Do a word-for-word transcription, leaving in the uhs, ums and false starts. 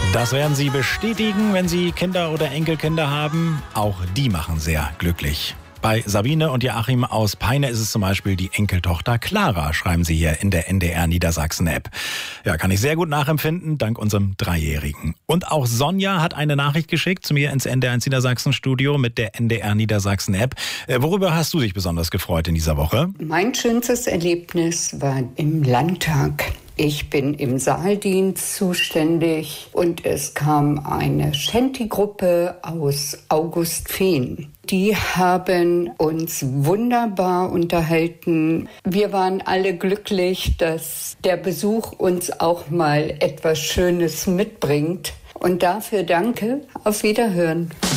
Das werden Sie bestätigen, wenn Sie Kinder oder Enkelkinder haben. Auch die machen sehr glücklich. Bei Sabine und Joachim aus Peine ist es zum Beispiel die Enkeltochter Clara, schreiben Sie hier in der N D R Niedersachsen-App. Ja, kann ich sehr gut nachempfinden, dank unserem Dreijährigen. Und auch Sonja hat eine Nachricht geschickt zu mir ins N D R eins Niedersachsen-Studio mit der N D R Niedersachsen-App. Äh, worüber hast du dich besonders gefreut in dieser Woche? Mein schönstes Erlebnis war im Landtag. Ich bin im Saaldienst zuständig und es kam eine Shanty-Gruppe aus Augustfehn. Die haben uns wunderbar unterhalten. Wir waren alle glücklich, dass der Besuch uns auch mal etwas Schönes mitbringt. Und dafür danke. Auf Wiederhören.